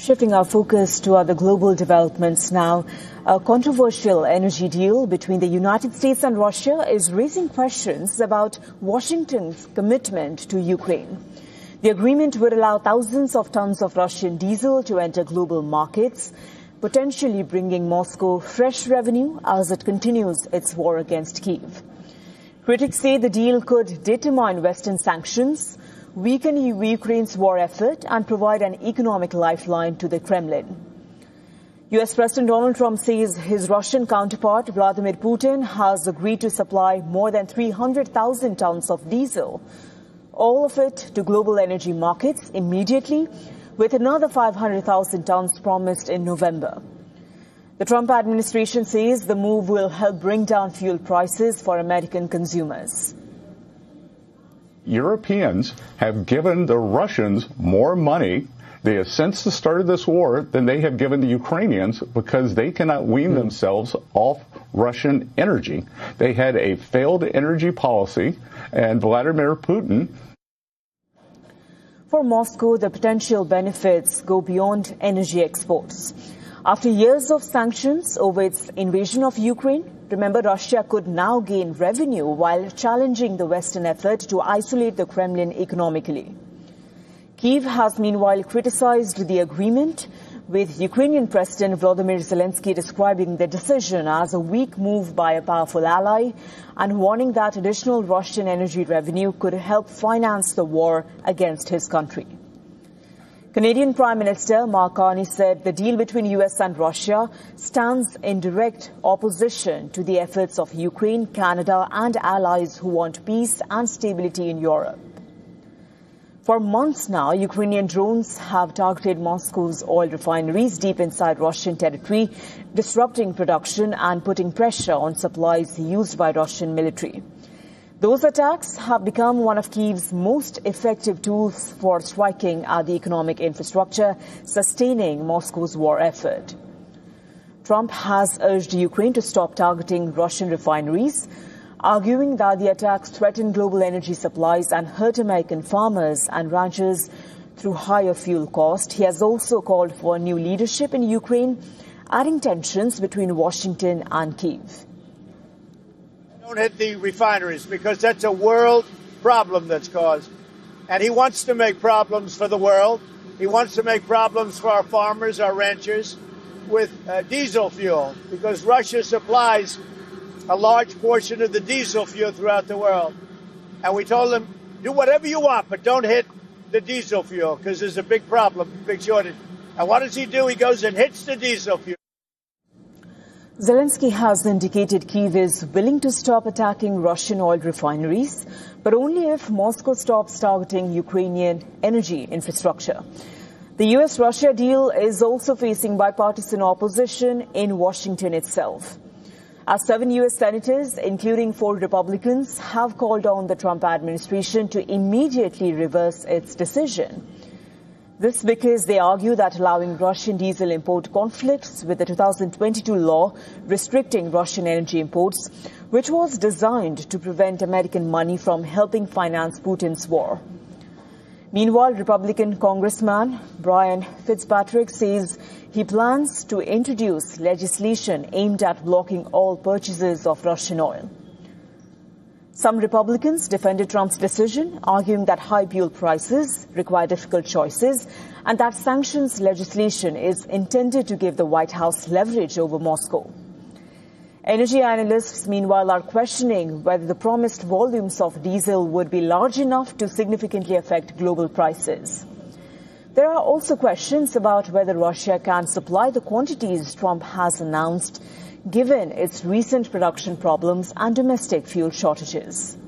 Shifting our focus to other global developments now, a controversial energy deal between the United States and Russia is raising questions about Washington's commitment to Ukraine. The agreement would allow thousands of tons of Russian diesel to enter global markets, potentially bringing Moscow fresh revenue as it continues its war against Kyiv. Critics say the deal could determine Western sanctions, weaken Ukraine's war effort and provide an economic lifeline to the Kremlin. US President Donald Trump says his Russian counterpart Vladimir Putin has agreed to supply more than 300,000 tons of diesel, all of it to global energy markets immediately, with another 500,000 tons promised in November. The Trump administration says the move will help bring down fuel prices for American consumers. Europeans have given the Russians more money since the start of this war than they have given the Ukrainians because they cannot wean themselves off Russian energy. They had a failed energy policy, and Vladimir Putin. For Moscow, the potential benefits go beyond energy exports. After years of sanctions over its invasion of Ukraine, remember, Russia could now gain revenue while challenging the Western effort to isolate the Kremlin economically. Kyiv has meanwhile criticized the agreement, with Ukrainian President Volodymyr Zelensky describing the decision as a weak move by a powerful ally and warning that additional Russian energy revenue could help finance the war against his country. Canadian Prime Minister Mark Carney said the deal between US and Russia stands in direct opposition to the efforts of Ukraine, Canada and allies who want peace and stability in Europe. For months now, Ukrainian drones have targeted Moscow's oil refineries deep inside Russian territory, disrupting production and putting pressure on supplies used by Russian military. Those attacks have become one of Kyiv's most effective tools for striking at the economic infrastructure, sustaining Moscow's war effort. Trump has urged Ukraine to stop targeting Russian refineries, arguing that the attacks threaten global energy supplies and hurt American farmers and ranchers through higher fuel costs. He has also called for new leadership in Ukraine, adding tensions between Washington and Kyiv. Don't hit the refineries because that's a world problem that's caused. And he wants to make problems for the world. He wants to make problems for our farmers, our ranchers, with diesel fuel because Russia supplies a large portion of the diesel fuel throughout the world. And we told him, do whatever you want, but don't hit the diesel fuel because there's a big problem, big shortage. And what does he do? He goes and hits the diesel fuel. Zelensky has indicated Kyiv is willing to stop attacking Russian oil refineries, but only if Moscow stops targeting Ukrainian energy infrastructure. The US-Russia deal is also facing bipartisan opposition in Washington itself, as 7 US senators, including 4 Republicans, have called on the Trump administration to immediately reverse its decision. This because they argue that allowing Russian diesel import conflicts with the 2022 law restricting Russian energy imports, which was designed to prevent American money from helping finance Putin's war. Meanwhile, Republican Congressman Brian Fitzpatrick says he plans to introduce legislation aimed at blocking all purchases of Russian oil. Some Republicans defended Trump's decision, arguing that high fuel prices require difficult choices and that sanctions legislation is intended to give the White House leverage over Moscow. Energy analysts, meanwhile, are questioning whether the promised volumes of diesel would be large enough to significantly affect global prices. There are also questions about whether Russia can supply the quantities Trump has announced, given its recent production problems and domestic fuel shortages.